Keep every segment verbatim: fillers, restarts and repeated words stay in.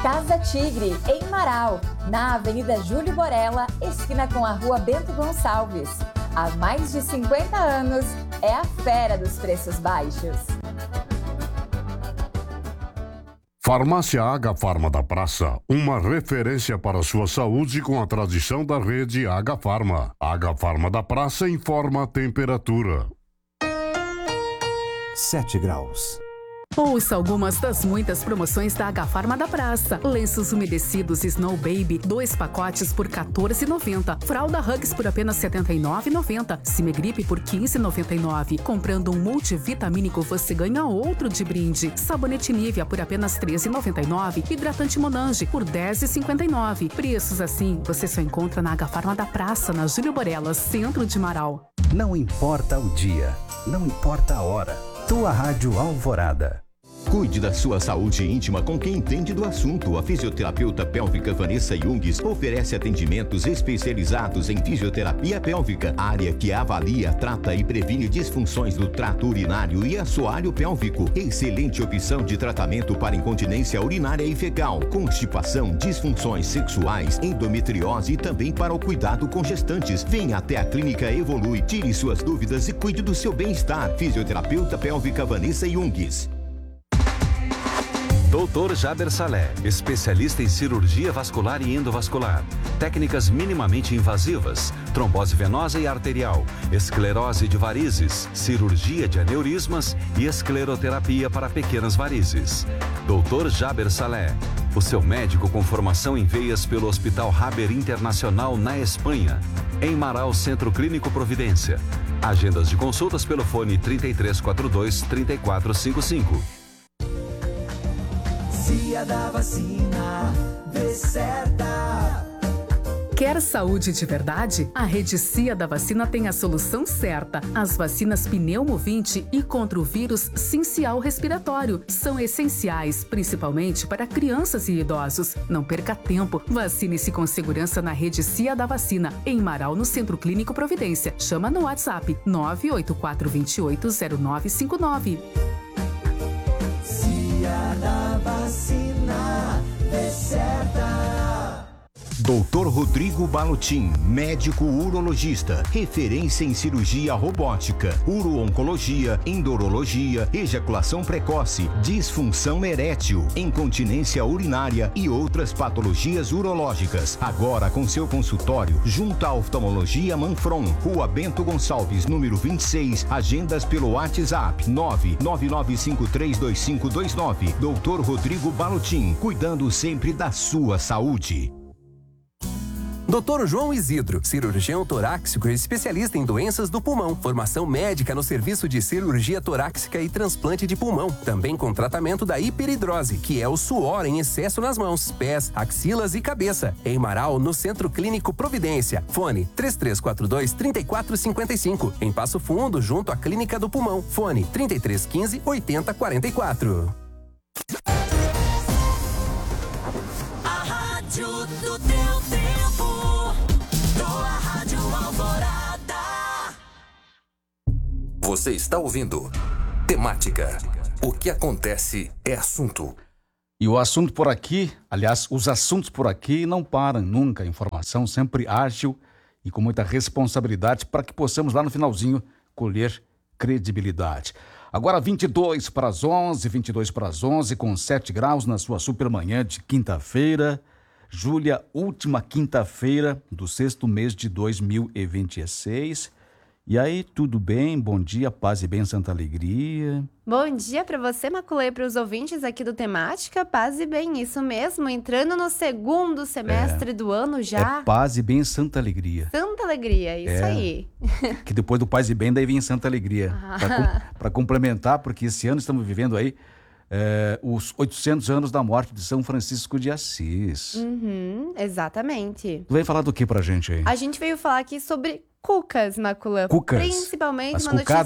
Casa Tigre, em Marau, na Avenida Júlio Borella, esquina com a Rua Bento Gonçalves. Há mais de cinquenta anos, é a fera dos preços baixos. Farmácia H-Farma da Praça, uma referência para sua saúde com a tradição da rede H-Farma. H-Farma da Praça informa a temperatura. sete graus. Ouça algumas das muitas promoções da H-Farma da Praça. Lenços umedecidos Snow Baby, dois pacotes por quatorze reais e noventa centavos. Fralda Hugs por apenas setenta e nove reais e noventa centavos. Cimegripe por quinze reais e noventa e nove centavos. Comprando um multivitamínico, você ganha outro de brinde. Sabonete Nivea por apenas treze reais e noventa e nove centavos. Hidratante Monange por dez reais e cinquenta e nove centavos. Preços assim você só encontra na H-Farma da Praça, na Júlio Borella, centro de Marau. Não importa o dia, não importa a hora. Tua Rádio Alvorada. Cuide da sua saúde íntima com quem entende do assunto. A fisioterapeuta pélvica Vanessa Jungs oferece atendimentos especializados em fisioterapia pélvica, área que avalia, trata e previne disfunções do trato urinário e assoalho pélvico. Excelente opção de tratamento para incontinência urinária e fecal, constipação, disfunções sexuais, endometriose e também para o cuidado com gestantes. Venha até a Clínica Evolui, tire suas dúvidas e cuide do seu bem-estar. Fisioterapeuta pélvica Vanessa Jungs. doutor Jaber Salé, especialista em cirurgia vascular e endovascular, técnicas minimamente invasivas, trombose venosa e arterial, esclerose de varizes, cirurgia de aneurismas e escleroterapia para pequenas varizes. doutor Jaber Salé, o seu médico com formação em veias pelo Hospital Haber Internacional na Espanha. Em Marau, Centro Clínico Providência. Agendas de consultas pelo fone trinta e três quarenta e dois, trinta e quatro cinquenta e cinco. Cia da Vacina, vê certa. Quer saúde de verdade? A Rede Cia da Vacina tem a solução certa. As vacinas Pneumovinte e contra o vírus sincial respiratório são essenciais, principalmente para crianças e idosos. Não perca tempo. Vacine-se com segurança na Rede Cia da Vacina, em Marau, no Centro Clínico Providência. Chama no WhatsApp nove oito quatro dois oito zero nove cinco nove. Cia da Vacina, vê certa. doutor Rodrigo Balutin, médico urologista, referência em cirurgia robótica, uro-oncologia, endurologia, ejaculação precoce, disfunção erétil, incontinência urinária e outras patologias urológicas. Agora com seu consultório junto à Oftalmologia Manfron, Rua Bento Gonçalves, número vinte e seis, agendas pelo WhatsApp nove nove nove cinco três dois cinco dois nove. doutor Rodrigo Balutin, cuidando sempre da sua saúde. doutor João Isidro, cirurgião torácico e especialista em doenças do pulmão. Formação médica no serviço de cirurgia torácica e transplante de pulmão. Também com tratamento da hiperidrose, que é o suor em excesso nas mãos, pés, axilas e cabeça. Em Marau, no Centro Clínico Providência. Fone três três quatro dois, três quatro cinco cinco. Em Passo Fundo, junto à Clínica do Pulmão. Fone trinta e três quinze, oitenta quarenta e quatro. A rádio do teu tempo. Você está ouvindo Temática. O que acontece é assunto. E o assunto por aqui, aliás, os assuntos por aqui não param nunca. A informação sempre ágil e com muita responsabilidade para que possamos lá no finalzinho colher credibilidade. Agora vinte e dois para as onze, vinte e dois para as onze, com sete graus na sua supermanhã de quinta-feira. Júlia, última quinta-feira do sexto mês de dois mil e vinte e seis. E aí, tudo bem? Bom dia, paz e bem, Santa Alegria. Bom dia para você, Maculê, para os ouvintes aqui do Temática, paz e bem, isso mesmo, entrando no segundo semestre é, do ano já. É paz e bem, Santa Alegria. Santa Alegria, isso é, aí. Que depois do paz e bem, daí vem Santa Alegria. Ah. Para complementar, porque esse ano estamos vivendo aí É, os oitocentos anos da morte de São Francisco de Assis. Uhum, exatamente. Tu veio falar do que pra gente aí? A gente veio falar aqui sobre cucas, Maculã. Cucas? Principalmente As uma cucadas? notícia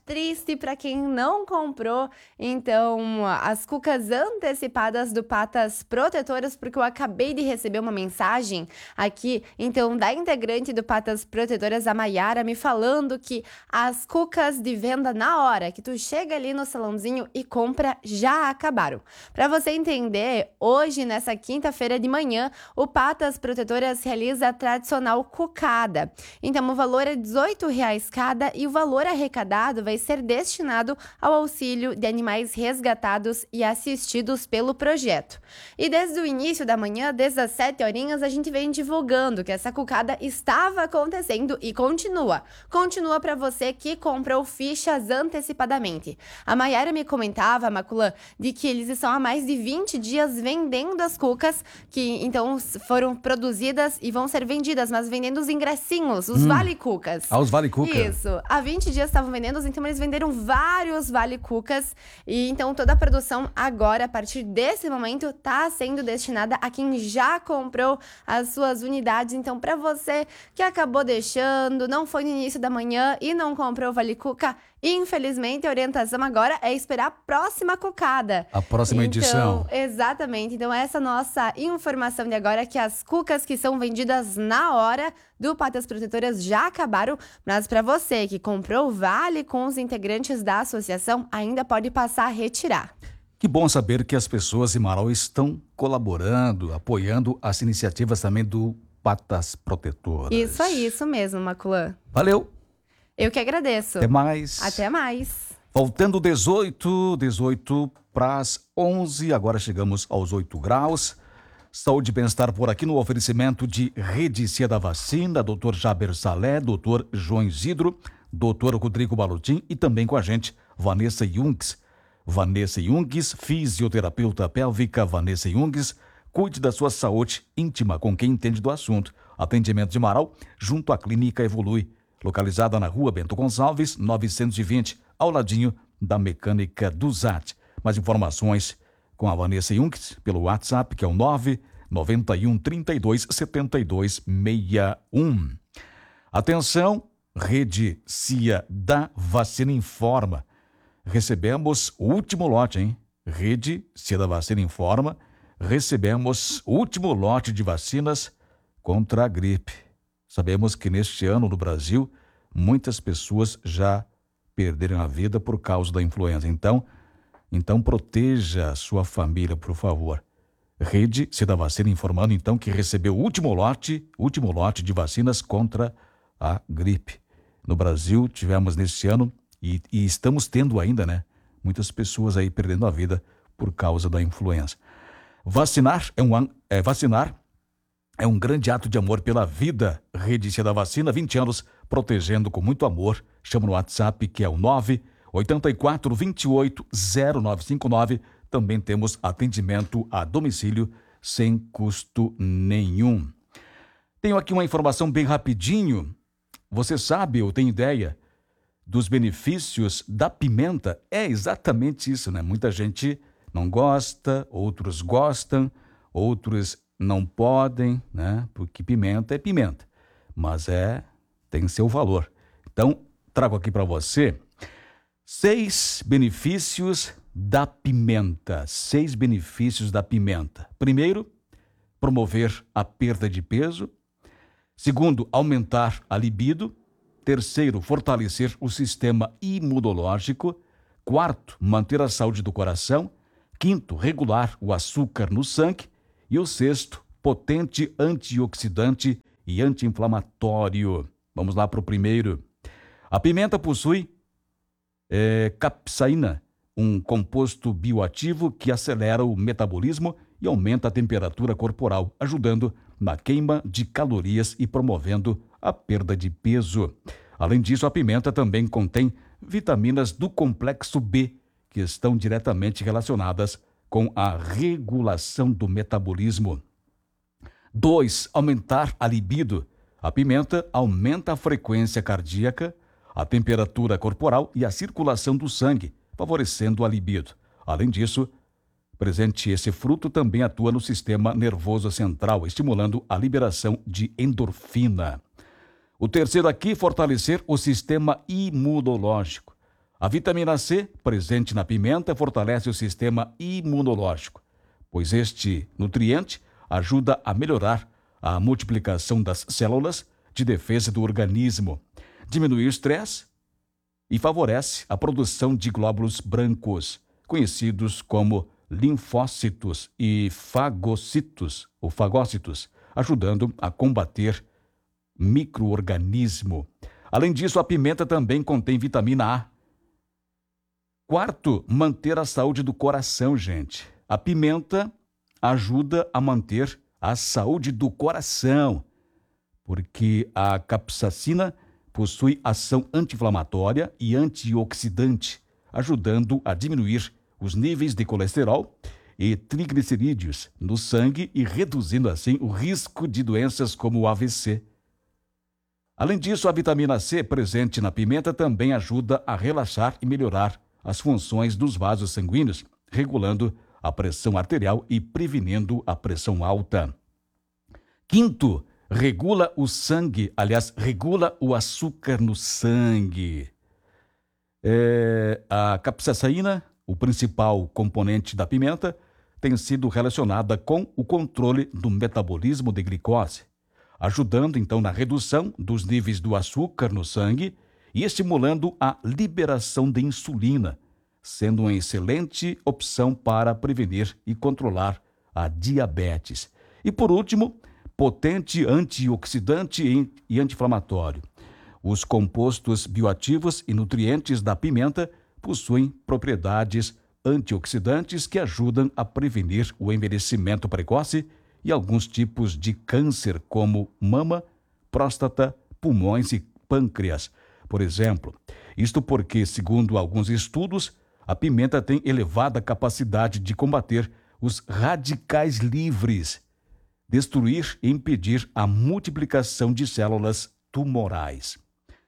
triste para quem não comprou, então, as cucas antecipadas do Patas Protetoras, porque eu acabei de receber uma mensagem aqui, então, da integrante do Patas Protetoras, a Maiara, me falando que as cucas de venda na hora, que tu chega ali no salãozinho e compra, já acabaram. Para você entender, hoje, nessa quinta-feira de manhã, o Patas Protetoras realiza a tradicional cucada. Então, o valor é dezoito reais cada e o valor arrecadado vai ser destinado ao auxílio de animais resgatados e assistidos pelo projeto. E desde o início da manhã, desde as sete horinhas, a gente vem divulgando que essa cucada estava acontecendo e continua. Continua para você que comprou fichas antecipadamente. A Maiara me comentava, Maculã, de que eles estão há mais de vinte dias vendendo as cucas, que então foram produzidas e vão ser vendidas, mas vendendo os ingressinhos, os hum. vale-cucas. Ah, os vale-cucas. Isso. Há vinte dias estavam vendendo, então eles venderam vários vale-cucas. E então toda a produção agora, a partir desse momento, está sendo destinada a quem já comprou as suas unidades. Então, para você que acabou deixando, não foi no início da manhã e não comprou o vale-cuca, infelizmente, a orientação agora é esperar a próxima cucada. A próxima então, edição. Exatamente. Então, essa nossa informação de agora é que as cucas que são vendidas na hora do Patas Protetoras já acabaram, mas para você que comprou vale com os integrantes da associação, ainda pode passar a retirar. Que bom saber que as pessoas em Marau estão colaborando, apoiando as iniciativas também do Patas Protetoras. Isso aí, isso mesmo, Maculã. Valeu! Eu que agradeço. Até mais. Até mais. Faltando dezoito, dezoito para as onze, agora chegamos aos oito graus. Saúde e bem-estar por aqui no oferecimento de Rede Cia da Vacina, doutor Jaber Salé, doutor João Isidro, doutor Rodrigo Balotin e também com a gente, Vanessa Jungs. Vanessa Jungs, fisioterapeuta pélvica, Vanessa Jungs, cuide da sua saúde íntima com quem entende do assunto. Atendimento de Marau, junto à Clínica Evolui, localizada na rua Bento Gonçalves, novecentos e vinte, ao ladinho da Mecânica do Zat. Mais informações com a Vanessa Jungs pelo WhatsApp, que é o nove nove um, trinta e dois, setenta e dois, sessenta e um. Atenção, Rede Cia da Vacina informa. Recebemos o último lote, hein? Rede Cia da Vacina informa. Recebemos o último lote de vacinas contra a gripe. Sabemos que neste ano no Brasil, muitas pessoas já perderam a vida por causa da influenza. Então, então proteja a sua família, por favor. Rede Cia da Vacina informando então que recebeu o último lote, último lote de vacinas contra a gripe. No Brasil, tivemos neste ano e, e estamos tendo ainda, né? Muitas pessoas aí perdendo a vida por causa da influenza. Vacinar é um, é, vacinar é um grande ato de amor pela vida. Rede Cia da Vacina, vinte anos, protegendo com muito amor. Chama no WhatsApp, que é o nove oito quatro, dois oito, zero nove cinco nove. Também temos atendimento a domicílio sem custo nenhum. Tenho aqui uma informação bem rapidinho. Você sabe, ou tem ideia, dos benefícios da pimenta? É exatamente isso, né? Muita gente não gosta, outros gostam, outros não podem, né? Porque pimenta é pimenta, mas é tem seu valor. Então, trago aqui para você seis benefícios da pimenta. Seis benefícios da pimenta. Primeiro, promover a perda de peso. Segundo, aumentar a libido. Terceiro, fortalecer o sistema imunológico. Quarto, manter a saúde do coração. Quinto, regular o açúcar no sangue. E o sexto, potente antioxidante e anti-inflamatório. Vamos lá para o primeiro. A pimenta possui é, capsaína, um composto bioativo que acelera o metabolismo e aumenta a temperatura corporal, ajudando na queima de calorias e promovendo a perda de peso. Além disso, a pimenta também contém vitaminas do complexo B, que estão diretamente relacionadas com a regulação do metabolismo. dois. Aumentar a libido. A pimenta aumenta a frequência cardíaca, a temperatura corporal e a circulação do sangue, favorecendo a libido. Além disso, presente esse fruto também atua no sistema nervoso central, estimulando a liberação de endorfina. O terceiro aqui, fortalecer o sistema imunológico. A vitamina C, presente na pimenta, fortalece o sistema imunológico, pois este nutriente ajuda a melhorar a multiplicação das células de defesa do organismo, diminui o estresse e favorece a produção de glóbulos brancos, conhecidos como linfócitos e fagocitos, ou fagócitos, ajudando a combater micro-organismo. Além disso, a pimenta também contém vitamina A. Quarto, manter a saúde do coração, gente. A pimenta ajuda a manter a saúde do coração, porque a capsaicina possui ação anti-inflamatória e antioxidante, ajudando a diminuir os níveis de colesterol e triglicerídeos no sangue e reduzindo assim o risco de doenças como o A V C. Além disso, a vitamina C presente na pimenta também ajuda a relaxar e melhorar as funções dos vasos sanguíneos, regulando a pressão arterial e prevenindo a pressão alta. Quinto, regula o sangue, aliás, regula o açúcar no sangue. É, a capsaicina, o principal componente da pimenta, tem sido relacionada com o controle do metabolismo de glicose, ajudando então na redução dos níveis do açúcar no sangue e estimulando a liberação de insulina, sendo uma excelente opção para prevenir e controlar a diabetes. E por último, potente antioxidante e anti-inflamatório. Os compostos bioativos e nutrientes da pimenta possuem propriedades antioxidantes que ajudam a prevenir o envelhecimento precoce e alguns tipos de câncer, como mama, próstata, pulmões e pâncreas, por exemplo. Isto porque, segundo alguns estudos, a pimenta tem elevada capacidade de combater os radicais livres, destruir e impedir a multiplicação de células tumorais.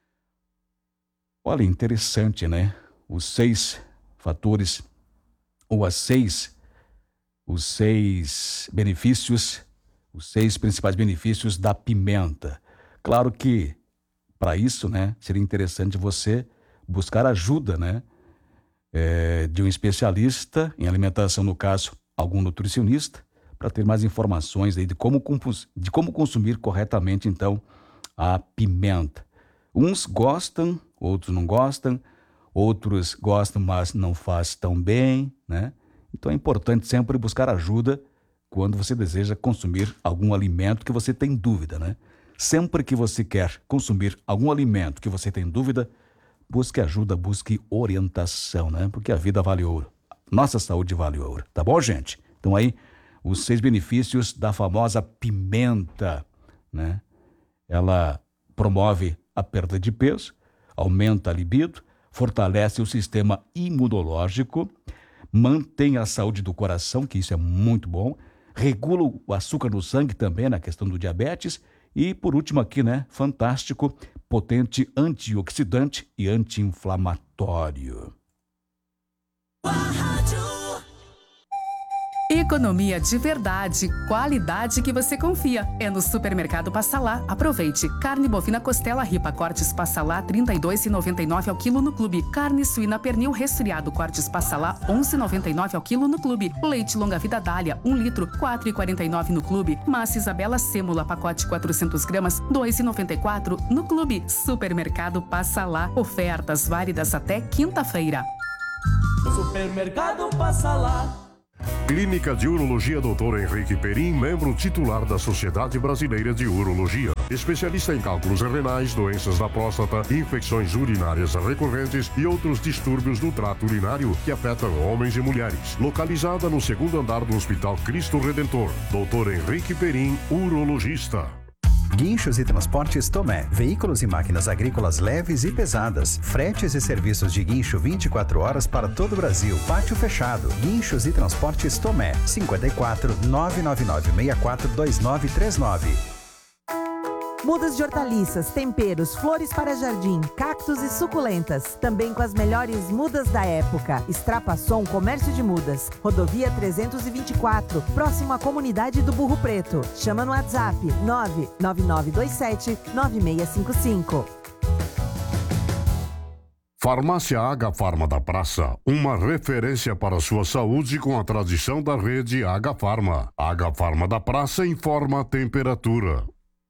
Olha, interessante, né? Os seis fatores, ou as seis, os seis benefícios, os seis principais benefícios da pimenta. Claro que, para isso, né, seria interessante você buscar ajuda, né, é, de um especialista em alimentação, no caso, algum nutricionista, para ter mais informações aí de como, de como consumir corretamente, então, a pimenta. Uns gostam, outros não gostam, outros gostam, mas não faz tão bem, né? Então é importante sempre buscar ajuda quando você deseja consumir algum alimento que você tem dúvida, né? Sempre que você quer consumir algum alimento que você tem dúvida, busque ajuda, busque orientação, né? Porque a vida vale ouro. Nossa saúde vale ouro, tá bom, gente? Então aí, os seis benefícios da famosa pimenta, né? Ela promove a perda de peso, aumenta a libido, fortalece o sistema imunológico, mantém a saúde do coração, que isso é muito bom, regula o açúcar no sangue também na questão do diabetes e, por último aqui, né, fantástico, potente antioxidante e anti-inflamatório. Economia de verdade, qualidade que você confia. É no Supermercado Passa Lá. Aproveite. Carne bovina costela ripa cortes Passa Lá trinta e dois reais e noventa e nove centavos ao quilo no clube. Carne suína pernil resfriado cortes Passa Lá onze reais e noventa e nove centavos ao quilo no clube. Leite longa vida Dália um litro quatro reais e quarenta e nove centavos no clube. Massa Isabela sêmula pacote quatrocentas gramas dois reais e noventa e quatro centavos no clube. Supermercado Passa Lá. Ofertas válidas até quinta-feira. Supermercado Passa Lá. Clínica de Urologia doutor Henrique Perim, membro titular da Sociedade Brasileira de Urologia. Especialista em cálculos renais, doenças da próstata, infecções urinárias recorrentes e outros distúrbios do trato urinário que afetam homens e mulheres. Localizada no segundo andar do Hospital Cristo Redentor. doutor Henrique Perim, urologista. Guinchos e Transportes Tomé. Veículos e máquinas agrícolas leves e pesadas. Fretes e serviços de guincho vinte e quatro horas para todo o Brasil. Pátio fechado. Guinchos e Transportes Tomé. cinquenta e quatro, nove nove nove seis quatro dois nove três nove. Mudas de hortaliças, temperos, flores para jardim, cactos e suculentas. Também com as melhores mudas da época. Extrapasson Comércio de Mudas. Rodovia trezentos e vinte e quatro, próximo à comunidade do Burro Preto. Chama no WhatsApp nove nove nove dois sete nove seis cinco cinco. Farmácia H Farma da Praça, uma referência para sua saúde com a tradição da rede H Farma. H Farma da Praça informa a temperatura.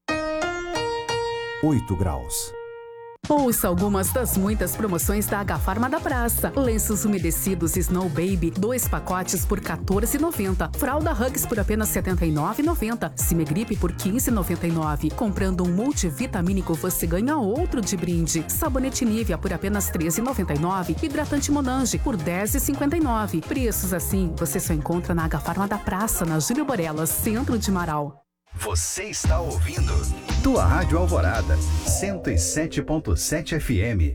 oito graus. Ouça algumas das muitas promoções da H Farma da Praça. Lenços umedecidos Snow Baby, dois pacotes por quatorze reais e noventa centavos. Fralda Hugs por apenas setenta e nove reais e noventa centavos. Cimegripe por quinze reais e noventa e nove centavos. Comprando um multivitamínico você ganha outro de brinde. Sabonete Nivea por apenas treze reais e noventa e nove centavos. Hidratante Monange por dez reais e cinquenta e nove centavos. Preços assim você só encontra na H Farma da Praça, na Júlio Borella, centro de Marau. Você está ouvindo tua Rádio Alvorada, cento e sete ponto sete F M.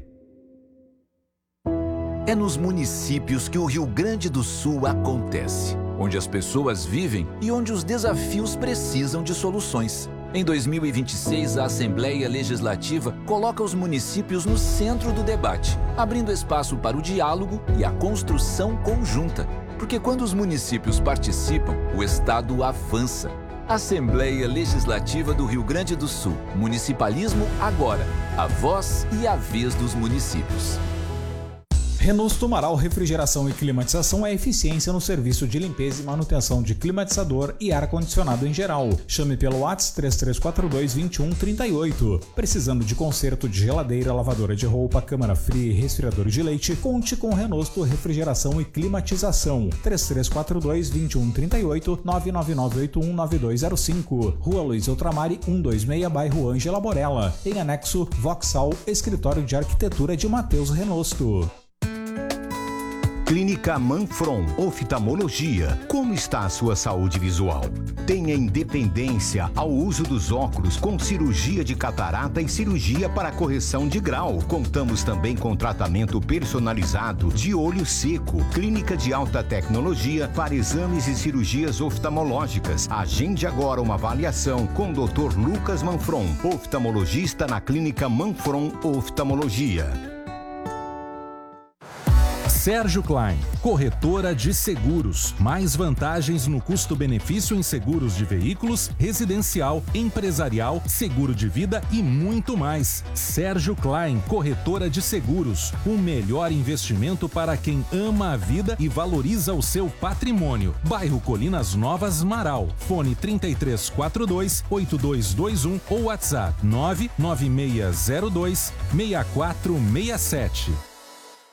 É nos municípios que o Rio Grande do Sul acontece, onde as pessoas vivem e onde os desafios precisam de soluções. Em dois mil e vinte e seis, a Assembleia Legislativa coloca os municípios no centro do debate, abrindo espaço para o diálogo e a construção conjunta. Porque quando os municípios participam, o Estado avança. Assembleia Legislativa do Rio Grande do Sul. Municipalismo agora. A voz e a vez dos municípios. Renault Tumaral Refrigeração e Climatização é eficiência no serviço de limpeza e manutenção de climatizador e ar-condicionado em geral. Chame pelo WhatsApp três três quatro dois, dois um três oito. Precisando de conserto de geladeira, lavadora de roupa, câmara fria e resfriador de leite? Conte com Renault Refrigeração e Climatização. três três quatro dois, dois um três oito, nove nove nove oito um nove dois zero cinco. Rua Luiz Outramari, cento e vinte e seis, bairro Ângela Borella. Em anexo, Voxal, Escritório de Arquitetura de Matheus Renosto. Clínica Manfron, oftalmologia. Como está a sua saúde visual? Tenha independência ao uso dos óculos com cirurgia de catarata e cirurgia para correção de grau. Contamos também com tratamento personalizado de olho seco. Clínica de alta tecnologia para exames e cirurgias oftalmológicas. Agende agora uma avaliação com o doutor Lucas Manfron, oftalmologista na Clínica Manfron Oftalmologia. Sérgio Klein, corretora de seguros. Mais vantagens no custo-benefício em seguros de veículos, residencial, empresarial, seguro de vida e muito mais. Sérgio Klein, corretora de seguros. O melhor investimento para quem ama a vida e valoriza o seu patrimônio. Bairro Colinas Novas, Marau. Fone trinta e três quarenta e dois, oitenta e dois vinte e um ou WhatsApp nove nove seis zero dois, seis quatro seis sete.